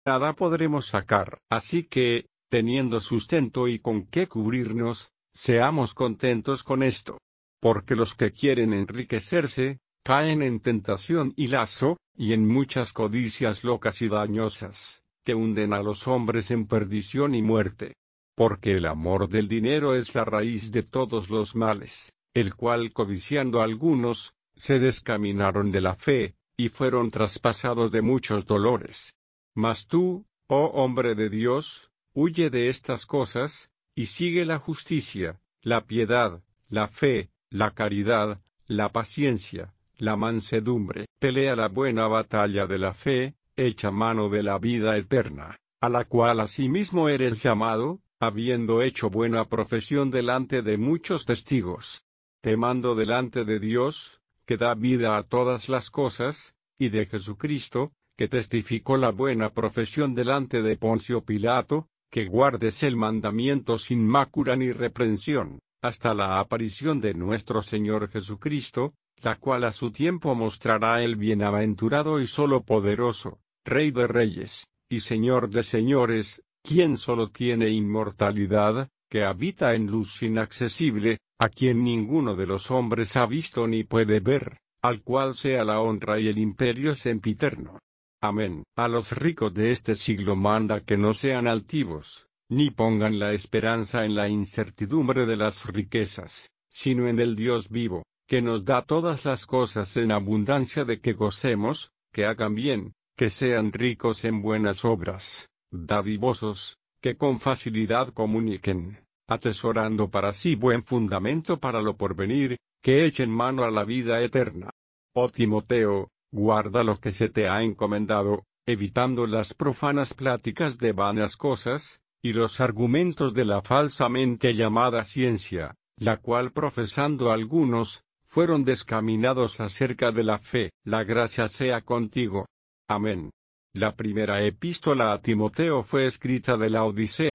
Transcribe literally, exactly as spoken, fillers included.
nada podremos sacar. Así que, teniendo sustento y con qué cubrirnos, seamos contentos con esto. Porque los que quieren enriquecerse, caen en tentación y lazo, y en muchas codicias locas y dañosas, que hunden a los hombres en perdición y muerte. Porque el amor del dinero es la raíz de todos los males, el cual codiciando algunos, se descaminaron de la fe, y fueron traspasados de muchos dolores. Mas tú, oh hombre de Dios, huye de estas cosas, y sigue la justicia, la piedad, la fe, la caridad, la paciencia, la mansedumbre. Pelea la buena batalla de la fe, echa mano de la vida eterna, a la cual asimismo eres llamado, habiendo hecho buena profesión delante de muchos testigos. Te mando delante de Dios, que da vida a todas las cosas, y de Jesucristo, que testificó la buena profesión delante de Poncio Pilato, que guardes el mandamiento sin mácula ni reprensión, hasta la aparición de nuestro Señor Jesucristo, la cual a su tiempo mostrará el bienaventurado y solo poderoso, Rey de reyes, y Señor de señores, quien solo tiene inmortalidad, que habita en luz inaccesible, a quien ninguno de los hombres ha visto ni puede ver, al cual sea la honra y el imperio sempiterno. Amén. A los ricos de este siglo manda que no sean altivos, ni pongan la esperanza en la incertidumbre de las riquezas, sino en el Dios vivo, que nos da todas las cosas en abundancia de que gocemos, que hagan bien, que sean ricos en buenas obras, dadivosos, que con facilidad comuniquen, atesorando para sí buen fundamento para lo porvenir, que echen mano a la vida eterna. Oh Timoteo, guarda lo que se te ha encomendado, evitando las profanas pláticas de vanas cosas, y los argumentos de la falsamente llamada ciencia, la cual profesando algunos, fueron descaminados acerca de la fe. La gracia sea contigo. Amén. La primera epístola a Timoteo fue escrita de la Odisea